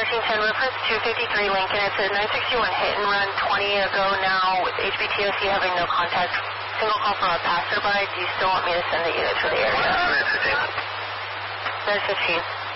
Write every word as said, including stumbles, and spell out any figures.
fifteen ten, reference two fifty-three Lincoln. It's a nine sixty-one hit and run twenty ago now with H B T O C having no contact. Single call from a passerby. Do you still want me to send the unit to the area? nine fifteen. nine fifteen.